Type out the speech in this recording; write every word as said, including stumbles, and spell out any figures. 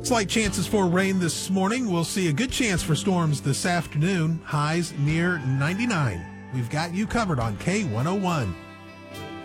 Slight chances for rain this morning. We'll see a good chance for storms this afternoon. Highs near ninety-nine. We've got you covered on K one oh one.